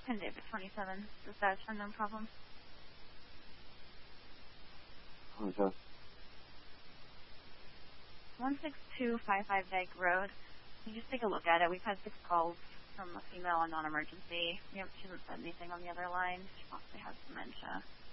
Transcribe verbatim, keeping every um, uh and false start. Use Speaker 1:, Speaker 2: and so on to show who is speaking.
Speaker 1: ten David twenty-seven. Does that turn no problem?
Speaker 2: Okay.
Speaker 1: one six two five five Dyke Road. Can you just take a look at it? We've had six calls from a female on non-emergency. Yep, she hasn't said anything on the other line. She possibly has dementia.